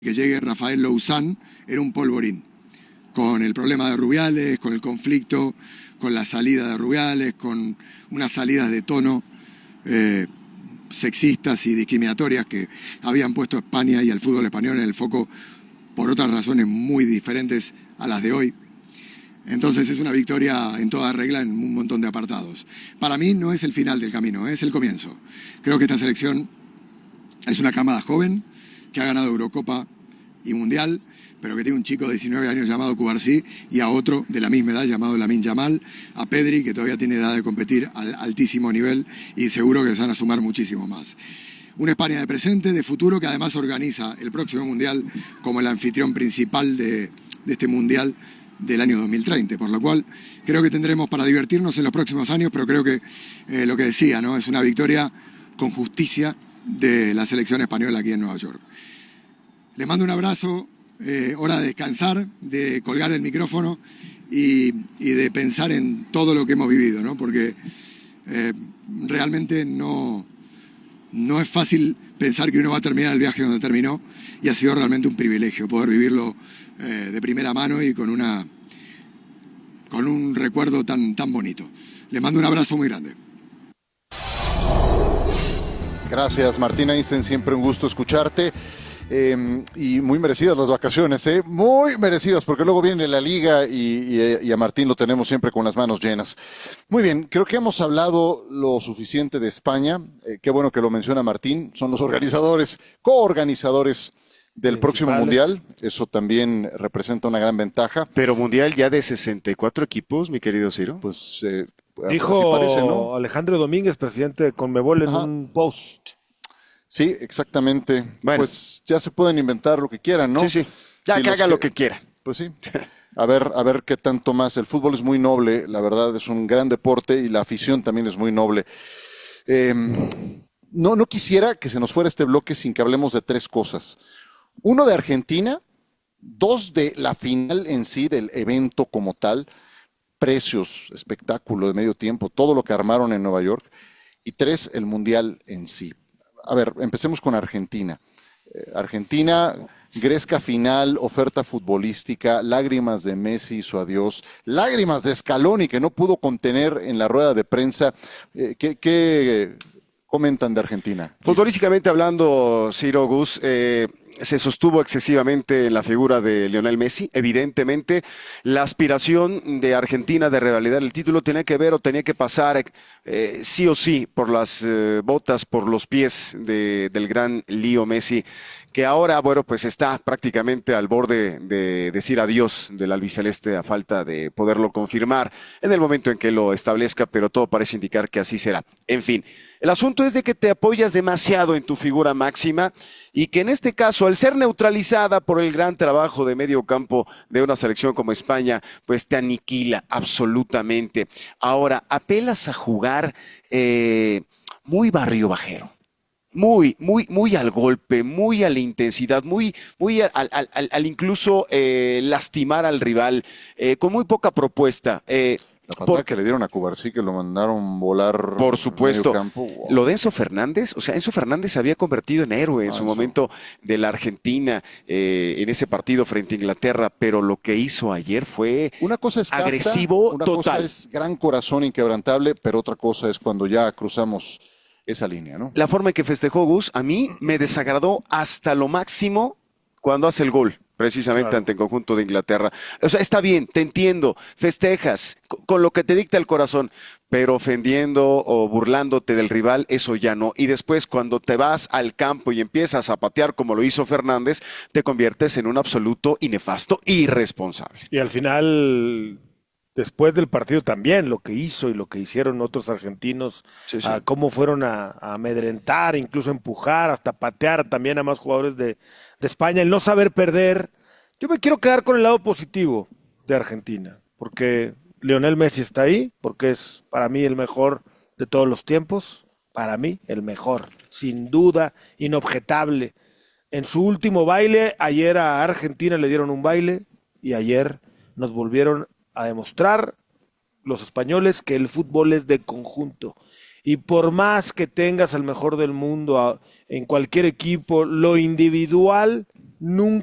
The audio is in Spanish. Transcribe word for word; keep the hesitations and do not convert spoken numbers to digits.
que llegue Rafael Louzán era un polvorín, con el problema de Rubiales, con el conflicto, con la salida de Rubiales, con unas salidas de tono eh, sexistas y discriminatorias que habían puesto a España y al fútbol español en el foco por otras razones muy diferentes a las de hoy. Entonces es una victoria en toda regla en un montón de apartados. Para mí no es el final del camino, es el comienzo. Creo que esta selección es una camada joven que ha ganado Eurocopa y Mundial, pero que tiene un chico de diecinueve años llamado Cubarsí y a otro de la misma edad llamado Lamine Yamal, a Pedri, que todavía tiene edad de competir al altísimo nivel y seguro que se van a sumar muchísimo más. Una España de presente, de futuro, que además organiza el próximo Mundial como el anfitrión principal de, de este Mundial del año dos mil treinta, por lo cual creo que tendremos para divertirnos en los próximos años, pero creo que eh, lo que decía, ¿no?, es una victoria con justicia de la selección española aquí en Nueva York. Les mando un abrazo, eh, hora de descansar, de colgar el micrófono y, y de pensar en todo lo que hemos vivido, ¿no? Porque eh, realmente no, no es fácil pensar que uno va a terminar el viaje donde terminó y ha sido realmente un privilegio poder vivirlo eh, de primera mano y con, una, con un recuerdo tan, tan bonito. Les mando un abrazo muy grande. Gracias, Martín Einstein, siempre un gusto escucharte. Eh, y muy merecidas las vacaciones, ¿eh? Muy merecidas, porque luego viene la Liga y, y, y a Martín lo tenemos siempre con las manos llenas. Muy bien, creo que hemos hablado lo suficiente de España. Eh, qué bueno que lo menciona Martín. Son los organizadores, coorganizadores del próximo Mundial. Eso también representa una gran ventaja. Pero Mundial ya de sesenta y cuatro equipos, mi querido Ciro. Pues eh, dijo parece, ¿no? Alejandro Domínguez, presidente de Conmebol, en Ajá. un post. Sí, exactamente. Bueno. Pues ya se pueden inventar lo que quieran, ¿no? Sí, sí. Ya si que haga que... lo que quiera. Pues sí. A ver, a ver qué tanto más. El fútbol es muy noble, la verdad, es un gran deporte y la afición también es muy noble. Eh, no, no quisiera que se nos fuera este bloque sin que hablemos de tres cosas. Uno de Argentina, dos de la final en sí, del evento como tal, precios, espectáculo de medio tiempo, todo lo que armaron en Nueva York, y tres, el Mundial en sí. A ver, empecemos con Argentina. Eh, Argentina, gresca final, oferta futbolística, lágrimas de Messi y su adiós, lágrimas de Scaloni que no pudo contener en la rueda de prensa. Eh, ¿qué, qué comentan de Argentina? Futbolísticamente hablando, Ciro, Gus, eh, se sostuvo excesivamente en la figura de Lionel Messi. Evidentemente, la aspiración de Argentina de revalidar el título tenía que ver o tenía que pasar eh, sí o sí por las eh, botas, por los pies de, del gran Leo Messi, que ahora, bueno, pues está prácticamente al borde de decir adiós del albiceleste a falta de poderlo confirmar en el momento en que lo establezca, pero todo parece indicar que así será. En fin, el asunto es de que te apoyas demasiado en tu figura máxima y que en este caso, al ser neutralizada por el gran trabajo de medio campo de una selección como España, pues te aniquila absolutamente. Ahora, apelas a jugar eh, muy barrio bajero. Muy, muy, muy al golpe, muy a la intensidad, muy, muy al, al, al, al incluso eh, lastimar al rival, eh, con muy poca propuesta. Eh, La patada por, que le dieron a Cubarsí, que lo mandaron volar. Por supuesto. Medio campo, wow. Lo de Enzo Fernández, o sea, Enzo Fernández se había convertido en héroe en ah, su eso. momento de la Argentina eh, en ese partido frente a Inglaterra, pero lo que hizo ayer fue una cosa es casta, agresivo una total. Cosa es gran corazón inquebrantable, pero otra cosa es cuando ya cruzamos esa línea, ¿no? La forma en que festejó Gus, a mí me desagradó hasta lo máximo cuando hace el gol, precisamente claro. ante el conjunto de Inglaterra. O sea, está bien, te entiendo, festejas con lo que te dicta el corazón, pero ofendiendo o burlándote del rival, eso ya no. Y después, cuando te vas al campo y empiezas a patear como lo hizo Fernández, te conviertes en un absoluto y nefasto irresponsable. Y al final, después del partido también, lo que hizo y lo que hicieron otros argentinos, sí, sí. A cómo fueron a, a amedrentar, incluso empujar, hasta patear también a más jugadores de, de España, el no saber perder. Yo me quiero quedar con el lado positivo de Argentina, porque Lionel Messi está ahí, porque es para mí el mejor de todos los tiempos, para mí el mejor, sin duda, inobjetable. En su último baile, ayer a Argentina le dieron un baile y ayer nos volvieron a demostrar los españoles que el fútbol es de conjunto. Y por más que tengas al mejor del mundo a, en cualquier equipo, lo individual nunca